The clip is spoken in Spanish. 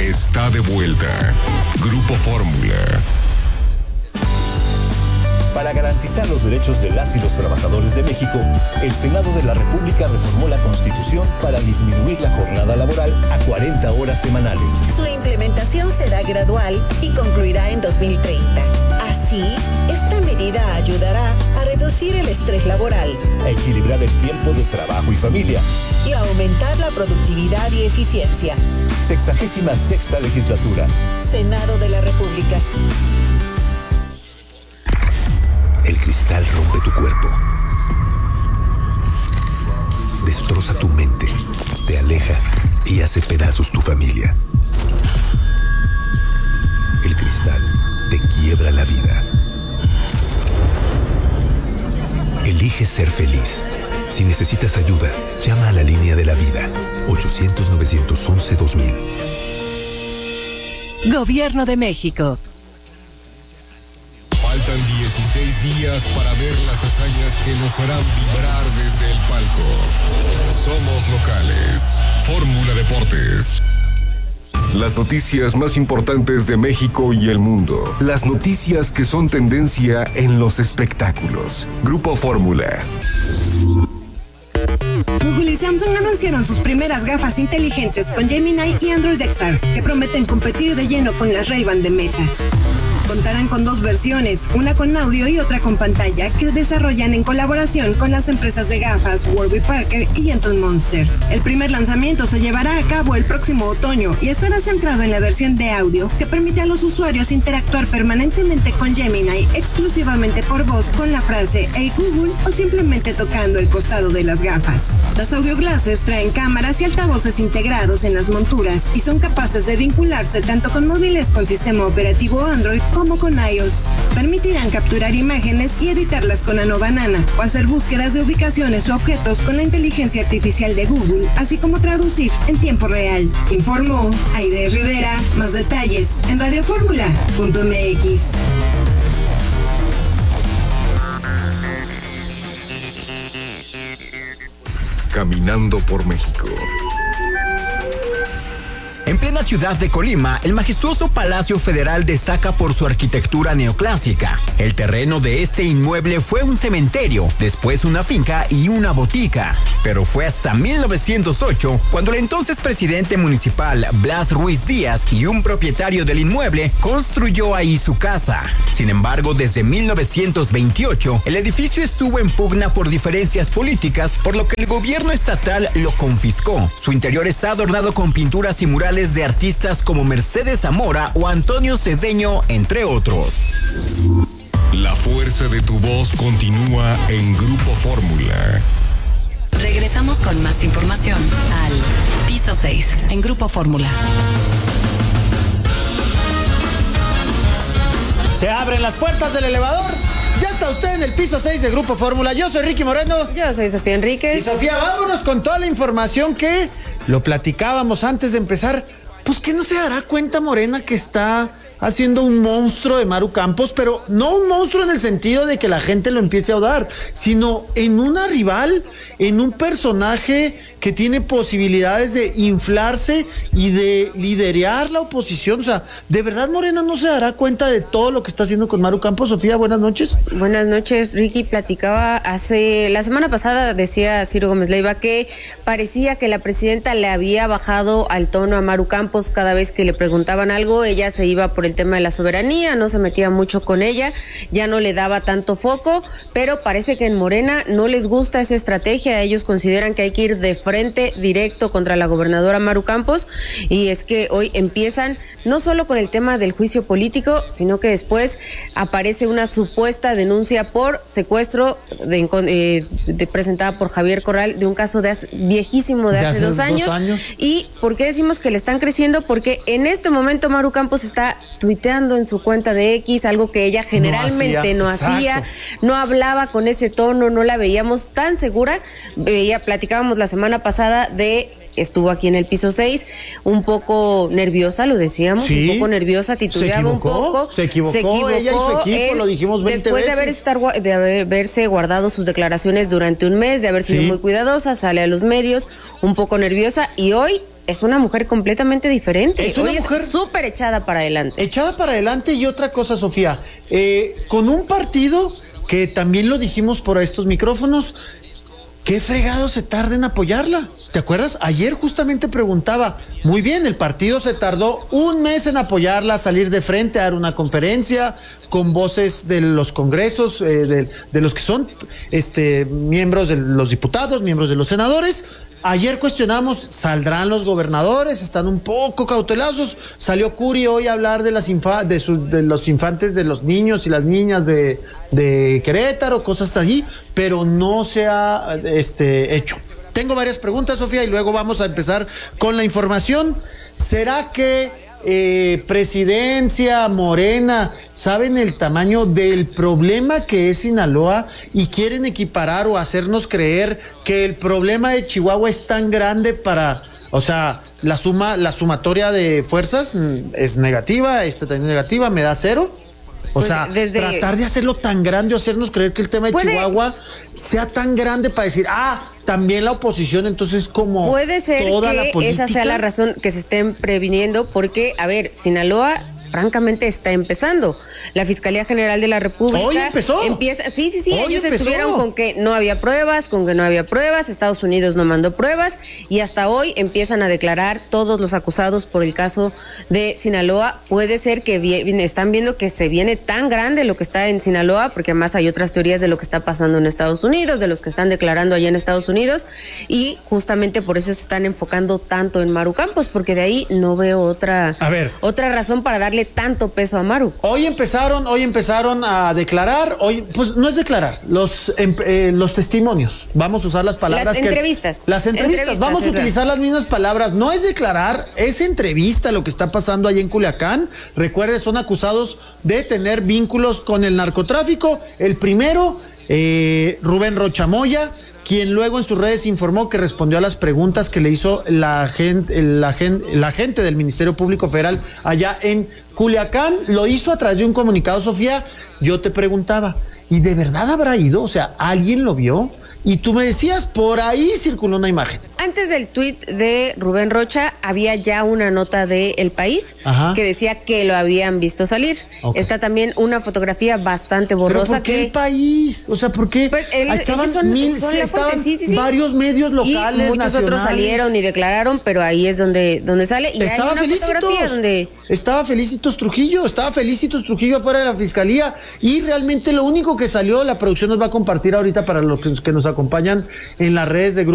está de vuelta. Grupo Fórmula. Para garantizar los derechos de las y los trabajadores de México, el Senado de la República reformó la Constitución para disminuir la jornada laboral a 40 horas semanales. Su implementación será gradual y concluirá en 2030. Así, esta medida ayudará a reducir el estrés laboral, a equilibrar el tiempo de trabajo y familia y a aumentar la productividad y eficiencia. 66ª legislatura. Senado de la República. El cristal rompe tu cuerpo, destroza tu mente, te aleja y hace pedazos tu familia. El cristal te quiebra la vida. Elige ser feliz. Si necesitas ayuda, llama a la línea de la vida, 800-911-2000. Gobierno de México. Faltan 16 días para ver las hazañas que nos harán vibrar desde el palco. Somos locales. Fórmula Deportes. Las noticias más importantes de México y el mundo. Las noticias que son tendencia en los espectáculos. Grupo Fórmula. Google y Samsung anunciaron sus primeras gafas inteligentes con Gemini y Android XR, que prometen competir de lleno con las Ray-Ban de Meta. Contarán con 2 versiones, una con audio y otra con pantalla, que desarrollan en colaboración con las empresas de gafas Warby Parker y Gentle Monster. El primer lanzamiento se llevará a cabo el próximo otoño y estará centrado en la versión de audio, que permite a los usuarios interactuar permanentemente con Gemini exclusivamente por voz con la frase "Hey Google" o simplemente tocando el costado de las gafas. Las audio glasses traen cámaras y altavoces integrados en las monturas y son capaces de vincularse tanto con móviles con sistema operativo Android como con iOS. Permitirán capturar imágenes y editarlas con Nano Banana o hacer búsquedas de ubicaciones o objetos con la inteligencia artificial de Google, así como traducir en tiempo real. Informó Aide Rivera. Más detalles en radioformula.mx. Caminando por México. En plena ciudad de Colima, el majestuoso Palacio Federal destaca por su arquitectura neoclásica. El terreno de este inmueble fue un cementerio, después una finca y una botica. Pero fue hasta 1908 cuando el entonces presidente municipal Blas Ruiz Díaz y un propietario del inmueble construyó ahí su casa. Sin embargo, desde 1928, el edificio estuvo en pugna por diferencias políticas, por lo que el gobierno estatal lo confiscó. Su interior está adornado con pinturas y murales de artistas como Mercedes Zamora o Antonio Cedeño, entre otros. La fuerza de tu voz continúa en Grupo Fórmula. Regresamos con más información al Piso 6 en Grupo Fórmula. Se abren las puertas del elevador. Ya está usted en el piso 6 de Grupo Fórmula. Yo soy Ricky Moreno. Yo soy Sofía Enríquez. Y Sofía, vámonos con toda la información que lo platicábamos antes de empezar. Pues que no se dará cuenta Morena que está haciendo un monstruo de Maru Campos, pero no un monstruo en el sentido de que la gente lo empiece a odiar, sino en una rival, en un personaje que tiene posibilidades de inflarse y de liderar la oposición. O sea, ¿de verdad Morena no se dará cuenta de todo lo que está haciendo con Maru Campos? Sofía, buenas noches. Buenas noches, Ricky. Platicaba la semana pasada, decía Ciro Gómez Leiva que parecía que la presidenta le había bajado al tono a Maru Campos cada vez que le preguntaban algo. Ella se iba por el tema de la soberanía, no se metía mucho con ella, ya no le daba tanto foco, pero parece que en Morena no les gusta esa estrategia. Ellos consideran que hay que ir de frente directo contra la gobernadora Maru Campos, y es que hoy empiezan no solo con el tema del juicio político, sino que después aparece una supuesta denuncia por secuestro presentada por Javier Corral de un caso viejísimo de hace 2 años. ¿Y por qué decimos que le están creciendo? Porque en este momento Maru Campos está tuiteando en su cuenta de X, algo que ella generalmente no hacía, no hablaba con ese tono, no la veíamos tan segura. Platicábamos la semana pasada de estuvo aquí en el piso 6, un poco nerviosa, lo decíamos, sí, un poco nerviosa, titubeaba un poco. Se equivocó ella y su equipo, lo dijimos 20 veces. Después de haberse guardado sus declaraciones durante un mes, de haber sido muy cuidadosa, sale a los medios, un poco nerviosa, y hoy es una mujer completamente diferente. Es una mujer súper echada para adelante. Echada para adelante. Y otra cosa, Sofía, con un partido que también lo dijimos por estos micrófonos, ¿qué fregado se tarda en apoyarla? ¿Te acuerdas? Ayer justamente preguntaba, muy bien, el partido se tardó un mes en apoyarla, salir de frente, a dar una conferencia con voces de los congresos, de los que son miembros de los diputados, miembros de los senadores. Ayer cuestionamos, ¿saldrán los gobernadores? Están un poco cautelosos. Salió Curi hoy a hablar de los infantes, de los niños y las niñas de Querétaro, cosas así, pero no se ha hecho. Tengo varias preguntas, Sofía, y luego vamos a empezar con la información. ¿Será que Presidencia, Morena, saben el tamaño del problema que es Sinaloa y quieren equiparar o hacernos creer que el problema de Chihuahua es tan grande o sea, la sumatoria de fuerzas es negativa, también negativa, me da 0? O sea, tratar de hacerlo tan grande o hacernos creer que el tema de Chihuahua sea tan grande para decir, también la oposición, entonces como puede ser toda que la política. Esa sea la razón que se estén previniendo, porque, a ver, Sinaloa francamente está empezando. La Fiscalía General de la República hoy empezó. Sí, ellos estuvieron con que no había pruebas, Estados Unidos no mandó pruebas, y hasta hoy empiezan a declarar todos los acusados por el caso de Sinaloa. Puede ser que están viendo que se viene tan grande lo que está en Sinaloa, porque además hay otras teorías de lo que está pasando en Estados Unidos, de los que están declarando allá en Estados Unidos, y justamente por eso se están enfocando tanto en Maru Campos, porque de ahí no veo otra razón para darle tanto peso a Maru. Hoy empezaron a declarar, pues no es declarar, los testimonios. Vamos a usar las palabras Las entrevistas. Vamos a utilizar las mismas palabras. No es declarar, es entrevista lo que está pasando allá en Culiacán. Recuerde, son acusados de tener vínculos con el narcotráfico. El primero, Rubén Rocha Moya, quien luego en sus redes informó que respondió a las preguntas que le hizo la gente del Ministerio Público Federal allá en Culiacán. Lo hizo a través de un comunicado, Sofía. Yo te preguntaba, ¿y de verdad habrá ido? O sea, ¿alguien lo vio? Y tú me decías, por ahí circuló una imagen. Antes del tuit de Rubén Rocha, había ya una nota de El País que decía que lo habían visto salir. Okay. Está también una fotografía bastante borrosa. ¿Pero por qué El País? O sea, ¿por qué? Pues estaban sí. varios medios locales, y muchos nacionales. Otros salieron y declararon, pero ahí es donde sale. Y estaba hay una fotografía donde... Estaba Felicitos Trujillo afuera de la fiscalía, y realmente lo único que salió, la producción nos va a compartir ahorita para los que nos acompañan en las redes de Grupo